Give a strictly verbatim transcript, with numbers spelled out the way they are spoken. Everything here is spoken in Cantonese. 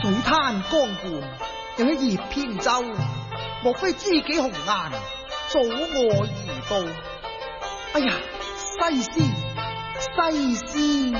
水灘光伴，有一葉扁舟，莫非知己紅顏早我而到？哎呀，西施，西施！